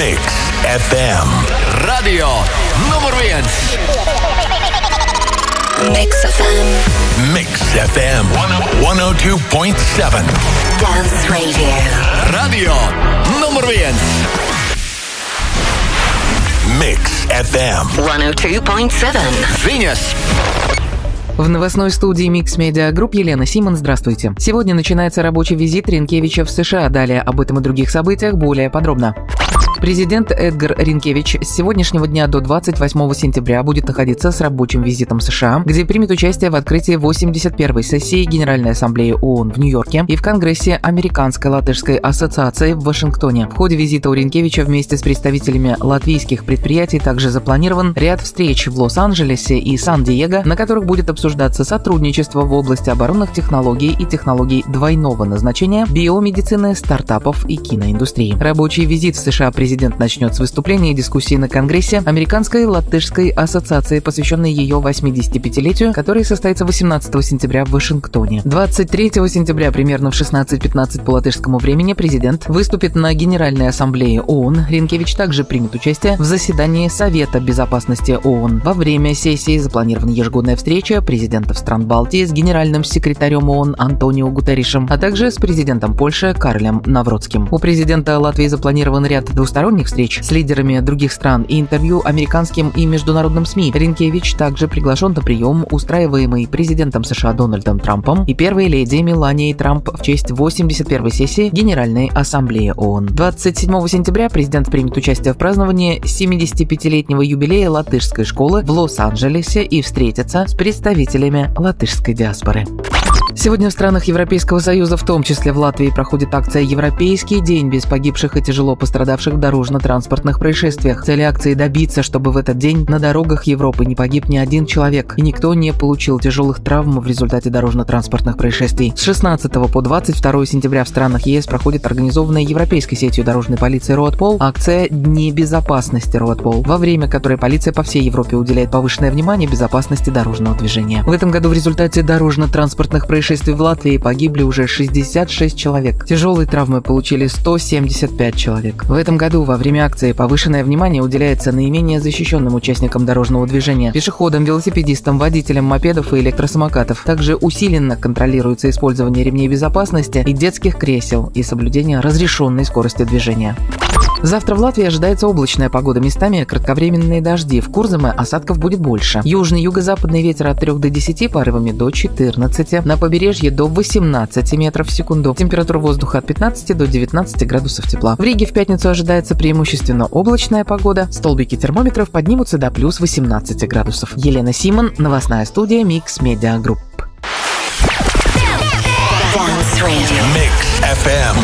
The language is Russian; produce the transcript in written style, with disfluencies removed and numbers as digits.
Mix FM. Radio nummer 1. Mix FM. Mix FM 102.7. Dance Radio. Radio nummer 1. Mix FM 102.7. Venus. В новостной студии Mix Media Group Елена Симон. Здравствуйте. Сегодня начинается рабочий визит Ринкевича в США. Далее об этом и других событиях более подробно. Президент Эдгар Ринкевич с сегодняшнего дня до 28 сентября будет находиться с рабочим визитом в США, где примет участие в открытии 81-й сессии Генеральной Ассамблеи ООН в Нью-Йорке и в Конгрессе Американской латышской ассоциации в Вашингтоне. В ходе визита у Ринкевича вместе с представителями латвийских предприятий также запланирован ряд встреч в Лос-Анджелесе и Сан-Диего, на которых будет обсуждаться сотрудничество в области оборонных технологий и технологий двойного назначения, биомедицины, стартапов и киноиндустрии. Рабочий визит в США президент начнет с выступления и дискуссии на Конгрессе Американской латышской ассоциации, посвященной ее 85-летию, который состоится 18 сентября в Вашингтоне. 23 сентября примерно в 16:15 по латышскому времени президент выступит на Генеральной Ассамблее ООН. Ринкевич также примет участие в заседании Совета Безопасности ООН. Во время сессии запланирована ежегодная встреча президентов стран Балтии с генеральным секретарем ООН Антонио Гутерришем, а также с президентом Польши Карлем Навроцким. У президента Латвии запланирован ряд двусторонних встреч с лидерами других стран и интервью американским и международным СМИ. Ринкевич также приглашен на прием, устраиваемый президентом США Дональдом Трампом и первой леди Меланией Трамп в честь 81-й сессии Генеральной Ассамблеи ООН. 27 сентября президент примет участие в праздновании 75-летнего юбилея латышской школы в Лос-Анджелесе и встретится с представителями латышской диаспоры. Сегодня в странах Европейского Союза, в том числе в Латвии, проходит акция «Европейский день без погибших и тяжело пострадавших в дорожно-транспортных происшествиях». Цель акции – добиться, чтобы в этот день на дорогах Европы не погиб ни один человек и никто не получил тяжелых травм в результате дорожно-транспортных происшествий. С 16 по 22 сентября в странах ЕС проходит организованная европейской сетью дорожной полиции «Роадпол» акция «Дни безопасности Роадпол», во время которой полиция по всей Европе уделяет повышенное внимание безопасности дорожного движения. В этом году в результате дорожно-транспортных происшествий в Латвии погибли уже 66 человек. Тяжелые травмы получили 175 человек. В этом году во время акции повышенное внимание уделяется наименее защищенным участникам дорожного движения – пешеходам, велосипедистам, водителям мопедов и электросамокатов. Также усиленно контролируется использование ремней безопасности и детских кресел и соблюдение разрешенной скорости движения. Завтра в Латвии ожидается облачная погода, местами кратковременные дожди. В Курзаме осадков будет больше. Южный юго-западный ветер от 3 до 10, порывами до 14. На побережье до 18 метров в секунду. Температура воздуха от 15 до 19 градусов тепла. В Риге в пятницу ожидается преимущественно облачная погода. Столбики термометров поднимутся до плюс 18 градусов. Елена Симон, новостная студия Mix Media Group. Dance Radio. Mix FM